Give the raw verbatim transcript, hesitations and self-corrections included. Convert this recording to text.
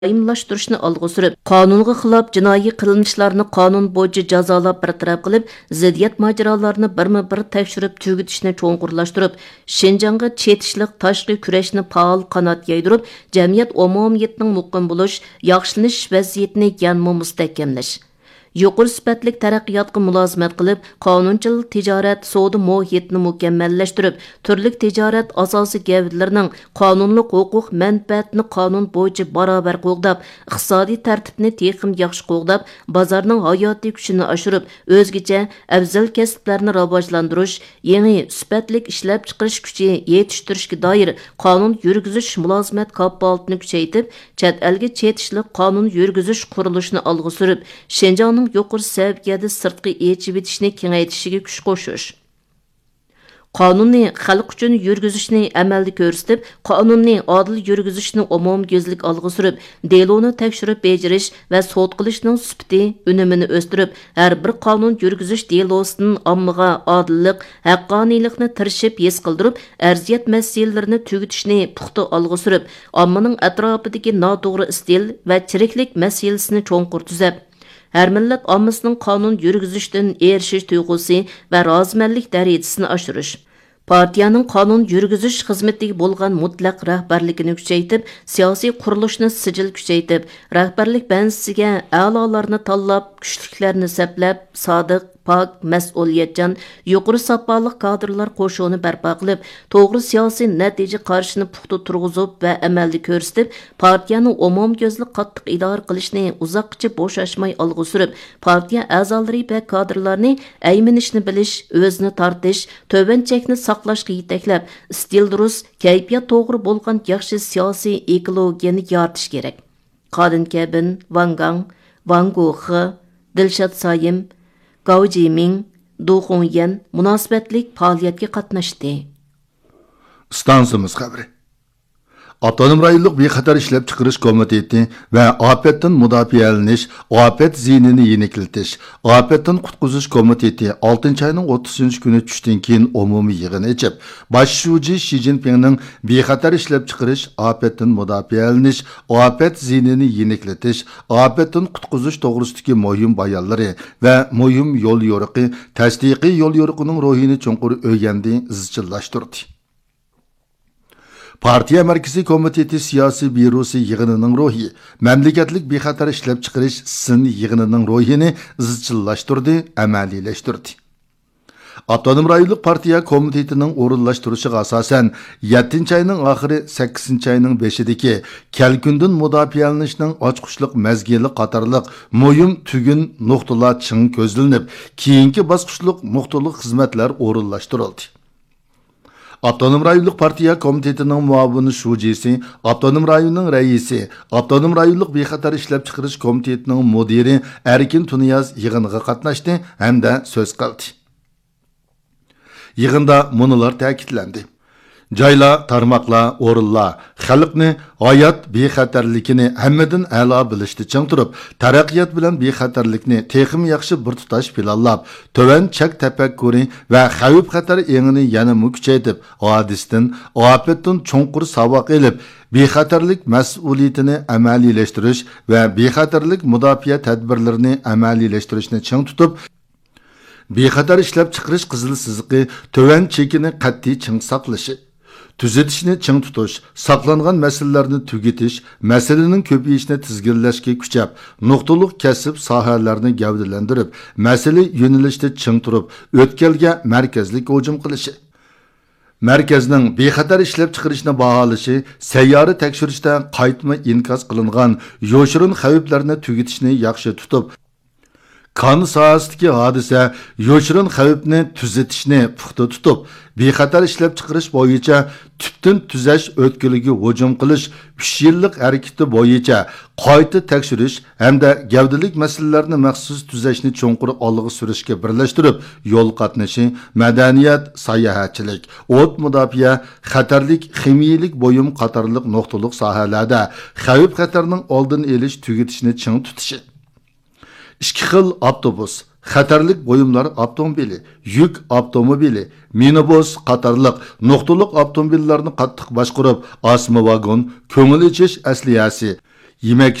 doimlashtirishni olg'a surib, qonunga xilof jinoiy qilinishlarni qonun bo'yicha jazolab bartaraf qilib, ziddiyat mojarolarini birma-bir tekshirib tugatishni cho'nqurlashtirib, Shinjongga chetishliq tashqi kurashni faol qanot yaydirib, jamiyat umumiyatining muqim bo'lish, yaxshilanish vaziyatini yanada mustahkamlash. Yuqori sifatli taraqqiyotga mulozimat qilib, qonunchil tijorat savdo muhitini mukammallashtirib, turli tijorat asosiy gavdalarining qonunli huquq manfaatini qonun bo'yicha barobar qo'g'dab, iqtisodiy tartibni texim yaxshi qo'g'dab, bozorning hayotiy kuchini oshirib, o'zgacha afzal kasblarni rivojlantirish, yangi sifatli ishlab chiqarish kuchi yetishtirishga doir qonun yurgizish mulozimat kafolatini kuchaytirib, chet elga chetishlik qonun yurgizish qurilishini olg'a surib, Shinjong yuqori saviyada sirtqi yechib etishni kengaytishiga kuch qo'shish. Qonunni xalq uchun yurgizishni amalda ko'rsatib, qonunni odil yurgizishni umumyuzlik olg'a surib, deloni tekshirib bejirish va sud qilishning sifati unumini o'stirib, har bir qonun yurgizish delosining ommaga odillik, haqqoniylikni tirishib his qildirib, arziyat masalalarini tugatishni puxta olg'a surib, ommaning atrofidagi noto'g'ri istil va chiriklik masalasini cho'nqur tuzab, her millet ommasının qonun yürgüzüşten erishish tuyg'usi va rozimanlik darajasini oshirish. Partiyaning qonun yürgüzüş xizmatiga bo'lgan mutlaq rahbarligini kuchaytirib, siyosiy qurilishni sijil kuchaytirib, rahbarlik bansisiga a'lolarni tanlab, kuchliklarni saplab, sodiq, pak, mas'uliyatchan, yuqori sapoliq kadrlar qo'shini barpo qilib, to'g'ri siyosiy natija qarshini puxta turg'izib va amalda ko'rsatib, partiyani umumyuzli qattiq idora qilishni uzoqcha bo'shashmay olg'a surib, partiya a'zolari va kadrlarni ayminishni bilish, o'zini tortish, to'banchakni saqlashga yetaklab, stil durust, kayfiyat to'g'ri bo'lgan yaxshi siyosiy ekologiyani yaratish kerak. Qadin Kabin, Wang Gang, Wang Guohe, Dilshod Sayim, Gao Jiming, Du Hongyan munosabatlik faoliyatga qatnashdi. Stansimiz xabari. Avtonom rayonluq bexatar ishlab chiqarish komiteti va ofatdan mudofialanish, ofat ziynini yeniklatish, ofatdan qutqizish komiteti oltinchi oyning o'ttizinchi kuni tushdan keyin umumiy yig'in ochib, bosh shuji Shi Jinpingning bexatar ishlab chiqarish, ofatdan mudofialanish, ofat ziynini yeniklatish, ofatdan qutqizish to'g'risidagi muhim bayonlari va muhim yo'l yo'riqi, tasdiqiy yo'l yo'riqining ruhini cho'nqur o'rgandi, izchillashtirdi. Partiya Markaziy komiteti siyosiy byurosi yig'inining ruhi, mamlakatlik bexatar ishlab chiqarish sin yig'inining ruhini izchillashtirdi, amaliylashtirdi. Avtonom rayonluq partiya komitetining o'rinlashtirishiga asosan yettinchi oyning oxiri sakkizinchi oyning beshidagi kelkundan mudofialanishning ochqushliq mazgili qatorliq muhim tugun nuqtalar ching ko'zlanib, keyingi bosqichliq nuqtaliq xizmatlar o'rinlashtirildi. Avtonom rayonluq partiya komitetining muavin shujisi, avtonom rayonning raisi, avtonom rayonluq bexatar ishlab chiqarish komitetining mudiri Erkin Tuniyaz yig'inga qatnashdi hamda so'z qildi. Yig'inda munolar ta'kidlandi. Joylar, tarmoqlar, o'rinlar xalqni hayot bexatarligini hammadan a'lo bilishda ching turib, taraqqiyot bilan bexatarlikni texim yaxshi bir tutash planlab, to'van chak tafakkuri va xavf xatar engini yana kuchaytirib, hodisdan, ofatdan cho'nqur saboq elib, bexatarlik mas'uliyatini amaliylashtirish va bexatarlik mudofaa tadbirlarini amaliylashtirichni ching tutib, bexatar ishlab chiqarish qizil siziqi to'van chekini qat'iy ching saqlashi, tuzatishni ching tutish, saqlangan masalalarni tugatish, masalaning ko'payishini tizginlashga kuchab, nuqtaliq kasb sohalarini gavdalantirib, masala yo'nalishida ching turib, o'tkalga markazlik hujum qilishi. Markazning bexatar ishlab chiqarishni baholashi, sayyora tekshirishda qaytma inkos qilingan yo'shirin xavflarni tugatishni yaxshi tutib, kan sohasidagi hodisa yo'shirin xavfni tuzatishni puxta tutib, bexatar ishlab chiqarish bo'yicha tubdan tuzash o'tkiliga hujum qilish, uch yillik harakati bo'yicha qayta tekshirish hamda gavdalik masalalarni maxsus tuzashni cho'nqur olg'a surishga birlashtirib, yo'l qatnashi, madaniyat, sayohatchilik, o't mudofaa, xatarlik, ximiyalik bo'yim qatorliq nuqtaliq sohalarda xavf xatarning oldini olish, tugatishni ching tutishi. İki xil avtobus, xatarlik bo'yimlar avtomobili, yük avtomobili, minibus qatorliq nuqtaliq avtomobillarni qattiq boshqarib, asma vagon, ko'ngil ichish asliyasi, yemak